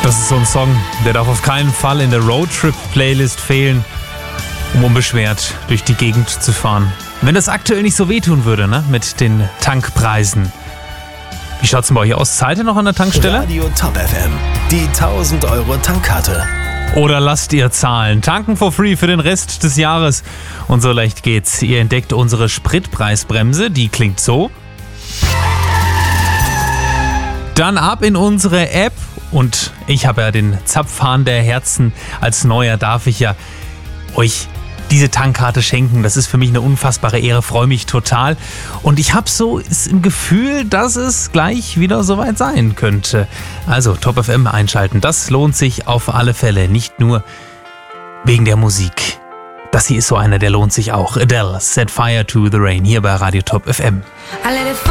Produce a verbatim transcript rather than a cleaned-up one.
Das ist so ein Song, der darf auf keinen Fall in der Roadtrip-Playlist fehlen, um unbeschwert durch die Gegend zu fahren. Wenn das aktuell nicht so wehtun würde, ne, mit den Tankpreisen. Wie schaut's denn bei euch aus? Zahlt ihr noch an der Tankstelle? Radio Top F M, die tausend Euro Tankkarte. Oder lasst ihr zahlen? Tanken for free für den Rest des Jahres. Und so leicht geht's. Ihr entdeckt unsere Spritpreisbremse, die klingt so. Dann ab in unsere App. Und ich habe ja den Zapfhahn der Herzen. Als Neuer darf ich ja euch diese Tankkarte schenken. Das ist für mich eine unfassbare Ehre, freue mich total. Und ich habe so im Gefühl, dass es gleich wieder soweit sein könnte. Also Top F M einschalten, das lohnt sich auf alle Fälle. Nicht nur wegen der Musik. Das hier ist so einer, der lohnt sich auch. Adele, Set Fire to the Rain, hier bei Radio Top F M.